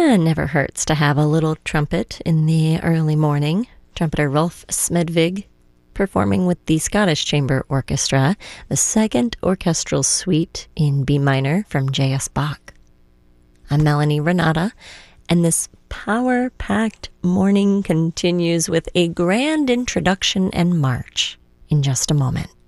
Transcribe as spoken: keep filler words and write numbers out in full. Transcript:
And never hurts to have a little trumpet in the early morning. Trumpeter Rolf Smedvig performing with the Scottish Chamber Orchestra, the second orchestral suite in B minor from J S Bach. I'm Melanie Renata, and this power-packed morning continues with a grand introduction and march in just a moment.